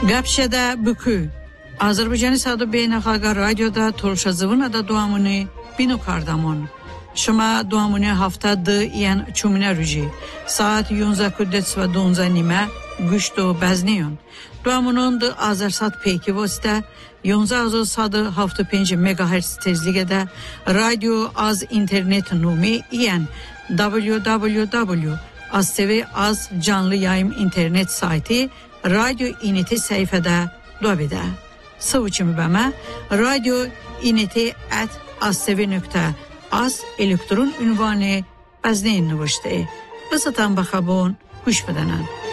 گپشده بکو آذربایجانی صدا بین‌المللی رادیودا تلوشزون دا دوامونی بینو کردمان. شما دوامونی هفته ده یان چومنه روزی ساعت 11 کودت و 12 نیمه گوشت و بزنیون. دوامونون ده آذرسات پیکی واسطه 11175 مگاهرتز تزلیگه ده رادیو از اینترنت نومی یان www.az.tv/az canlı اینترنت سایتی رادیو اینیتی sayfada دوابیده. سوچمی بما رادیو اینیتی @az.tv.az الکترون عنوان بزنین نوشته. بساتن بخبون گوش بدنن.